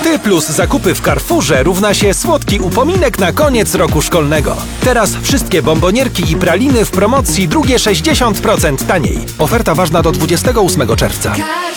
zł plus zakupy w Carrefourze równa się słodki upominek na koniec roku szkolnego. Teraz wszystkie bombonierki i praliny w promocji, drugie 60% taniej. Oferta ważna do 28 czerwca.